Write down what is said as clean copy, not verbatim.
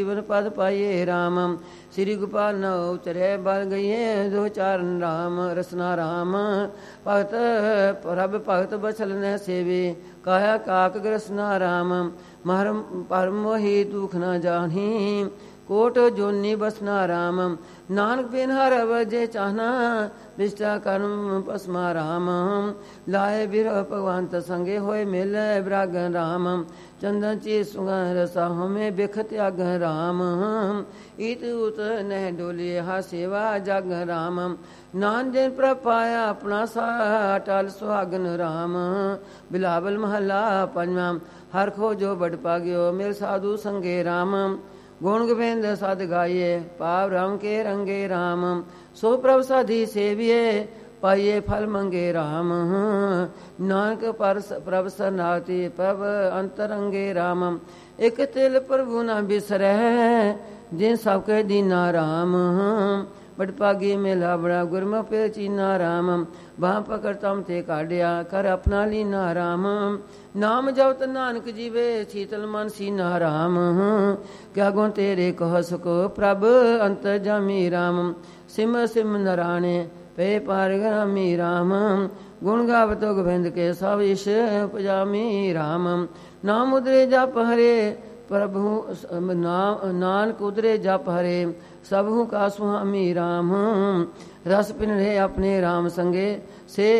जीवन पद पाइये राम। श्री गोपाल न उतरे बल गए दो चारण राम। रसना राम भगत प्रभ भगत बछल न सेवे। काया काक ग्रसना राम। महरम परम मोहि दुख न जानी। कोट जोनी बसना राम। नानक बिन हर वजे चाहना। निष्ठा कर्म पसमा राम। लाए बिर भगवंत संगे होए मिल ब्रागन राम। चंदन ची सुगंध रसा हमें बिख त्याग राम। इत उत नह डोलिए हा सेवा जग राम। नान जिन प्रभ पाया अपना सा अटल सुहागन राम। बिलावल महला पंजवा। हर खोजो बड़ पाग्यो मेरे साधु संगे राम। गुण गोविंद सद गाइए पाव राम के रंगे राम। सो प्रभ साधी सेविये पाइये फल मंगे राम। नानक पर प्रभ सरनागति प्रभ अंतरंगे राम। एक तिल प्रभु न बिसरै जिन सबके दीना राम। बड़पागी मेला बड़ा गुरमुख पे चीना राम। बाह पकड़ तम ते काढ़िया कर अपना लीना राम। नाम जपत नानक जीवे शीतल मन सीना राम। क्या गुण तेरे कह सको प्रभ अंत जामी राम। सिम सिम नराणे पे पार ग्रामी राम। गुण गावत गोविंद के सब ईश पजामी राम। नाम उदरे जप हरे प्रभु नानक उदरे जप हरे। सबहु का सुहामी राम। रस पिन रहे अपने राम संगे से